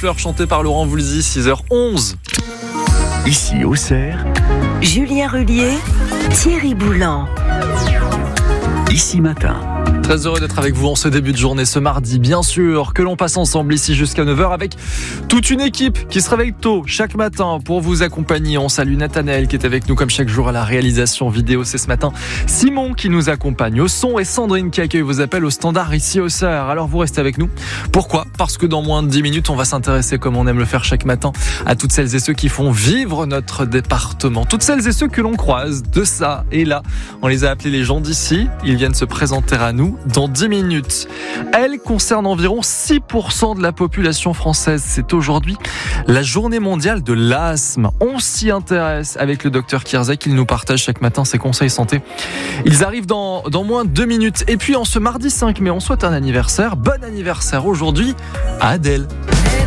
fleurs chantée par Laurent Voulzy, 6h11. Ici Auxerre, Julien Rullier, Thierry Boulan. Ici Matin. Très heureux d'être avec vous en ce début de journée, ce mardi, bien sûr, que l'on passe ensemble ici jusqu'à 9h avec toute une équipe qui se réveille tôt chaque matin pour vous accompagner. On salue Nathanaël qui est avec nous comme chaque jour à la réalisation vidéo. C'est ce matin Simon qui nous accompagne au son et Sandrine qui accueille vos appels au standard ici au Auxerre. Alors vous restez avec nous. Pourquoi ? Parce que dans moins de 10 minutes, on va s'intéresser, comme on aime le faire chaque matin, à toutes celles et ceux qui font vivre notre département. Toutes celles et ceux que l'on croise de ça et là. On les a appelés les gens d'ici. Ils viennent se présenter à nous dans 10 minutes. Elle concerne environ 6% de la population française. C'est aujourd'hui la journée mondiale de l'asthme. On s'y intéresse avec le docteur Kierzek. Il nous partage chaque matin ses conseils santé. Ils arrivent dans moins de 2 minutes. Et puis en ce mardi 5 mai, on souhaite un anniversaire. Bon anniversaire aujourd'hui à Adèle.